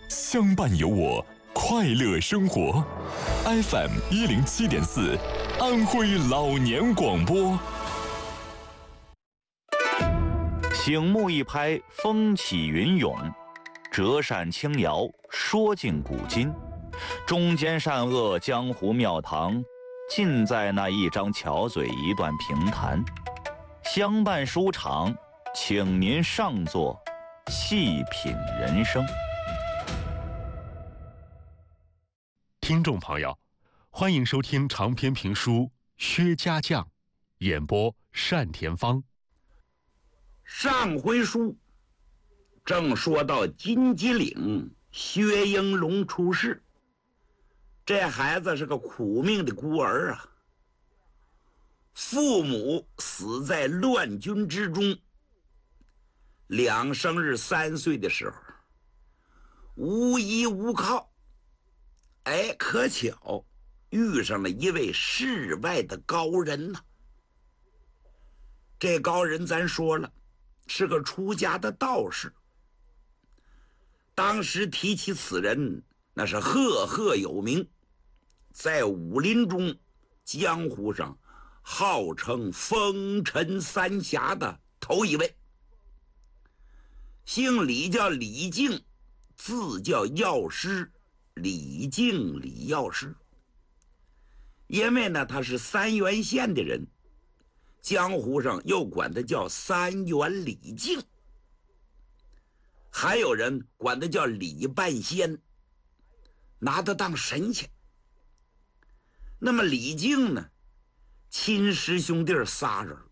相伴有我，快乐生活。FM 107.4，安徽老年广播。 醒目一拍，风起云涌；折扇轻摇，说尽古今。中间善恶，江湖庙堂，尽在那一张巧嘴，一段评弹。相伴书场，请您上座，细品人生。 听众朋友，欢迎收听长篇评书《薛家将》，演播单田芳。 上回书正说到金鸡岭薛应龙出世，这孩子是个苦命的孤儿啊，父母死在乱军之中，两生日3岁的时候无依无靠，可巧遇上了一位世外的高人呐。这高人咱说了，是个出家的道士。当时提起此人，那是赫赫有名，在武林中江湖上号称风尘三侠的头一位。姓李，叫李靖，字叫药师，李靖李药师。因为呢他是三原县的人，江湖上又管他叫三元李靖，还有人管他叫李半仙，拿他当神仙。那么李靖呢，亲师兄弟仨人，